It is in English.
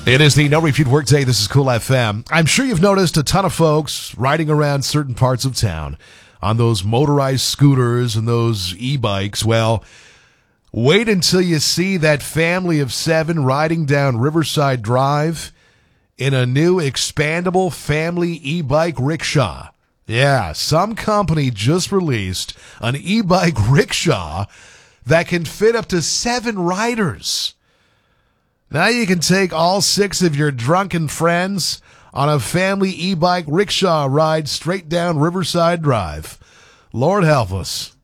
It is the No Repeat Workday. This is Cool FM. I'm sure you've noticed a ton of folks riding around certain parts of town on those motorized scooters and those e-bikes. Well, wait until you see that family of 7 riding down Riverside Drive in a new expandable family e-bike rickshaw. Yeah, some company just released an e-bike rickshaw that can fit up to 7 riders. Now you can take all 6 of your drunken friends on a family e-bike rickshaw ride straight down Riverside Drive. Lord help us.